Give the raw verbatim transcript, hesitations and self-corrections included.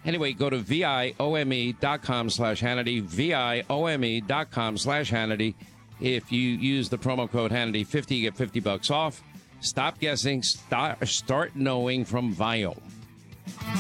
Anyway, go to V-I-O-M-E dot com slash Hannity, V-I-O-M-E dot com slash Hannity. If you use the promo code Hannity fifty, you get fifty bucks off. Stop guessing. Start, start knowing from Viome.